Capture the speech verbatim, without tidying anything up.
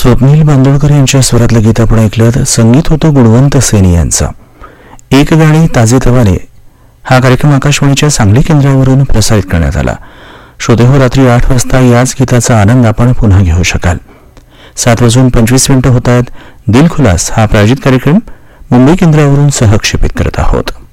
स्वप्नील बांदोडकर यांच्या स्वरातलं गीत आपण ऐकलं. संगीत होतं गुणवंत सेनी यांचं. एक गाणी ताजे तवाने हा कार्यक्रम आकाशवाणीच्या सांगली केंद्रावरून प्रसारित करण्यात आला. श्रोतेहो, रात्री आठ वाजता याच गीताचा आनंद आपण पुन्हा घेऊ शकाल. सात वाजून पंचवीस मिनिटं होत आहेत. दिल खुलास हा प्रायोजित कार्यक्रम मुंबई केंद्रावरून सहक्षेपित करत आहोत.